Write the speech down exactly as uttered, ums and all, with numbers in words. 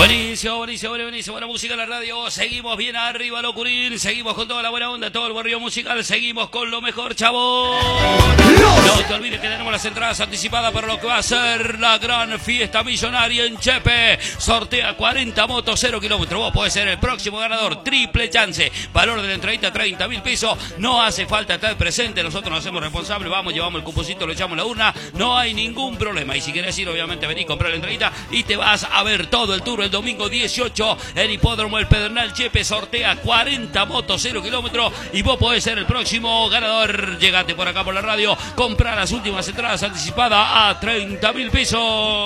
Buenísimo, buenísimo, buenísimo. Buena música en la radio. Seguimos bien arriba, Locurín. Seguimos con toda la buena onda, todo el barrio musical. Seguimos con lo mejor, chavos. No te olvides que tenemos las entradas anticipadas para lo que va a ser la gran fiesta millonaria en Chepe. Sortea cuarenta motos, cero kilómetros. Vos podés ser el próximo ganador. Triple chance. Valor de la entradita, treinta mil pesos. No hace falta estar presente. Nosotros nos hacemos responsables. Vamos, llevamos el cuponcito, lo echamos en la urna. No hay ningún problema. Y si querés ir, obviamente, vení, comprar la entradita y te vas a ver todo el tour el domingo dieciocho en Hipódromo El Pedernal. Chepe sortea cuarenta motos, cero kilómetros. Y vos podés ser el próximo ganador. Llegate por acá por la radio. Comprar las últimas entradas anticipadas a treinta mil pesos.